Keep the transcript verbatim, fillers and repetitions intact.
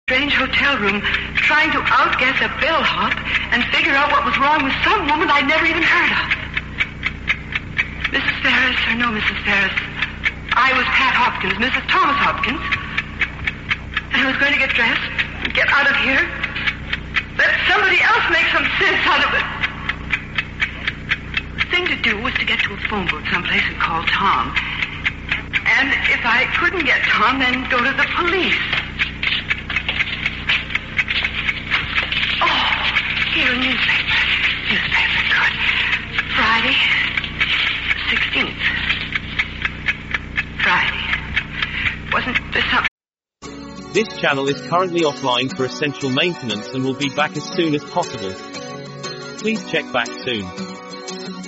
strange hotel room trying to outguess a bellhop and figure out what was wrong with some woman I'd never even heard of. Missus Ferris, or no Missus Ferris, I was Pat Hopkins, Missus Thomas Hopkins, and I was going to get dressed and get out of here. Let somebody else make some sense out of it. The thing to do was to get to a phone booth someplace and call Tom. And if I couldn't get Tom, then go to the police. Oh, here, a newspaper. Newspaper, good. Friday, sixteenth. Friday. Wasn't there something? This channel is currently offline for essential maintenance and will be back as soon as possible. Please check back soon.